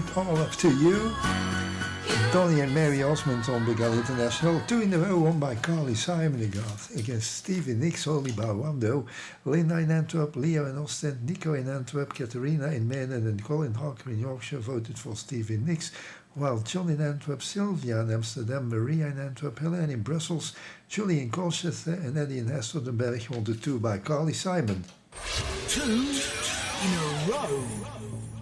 with All Up To You. Donny and Mary Osmond on Big Al International. 2 in a row won by Carly Simon against Stevie Nicks, only by 1 though. Linda in Antwerp, Leo in Ostend, Nico in Antwerp, Katharina in Maine and Colin Harker in Yorkshire voted for Stevie Nicks, while John in Antwerp, Sylvia in Amsterdam, Maria in Antwerp, Helen in Brussels, Julie in Colchester and Eddie in Hesterdenberg wanted 2 by Carly Simon. 2 in a row.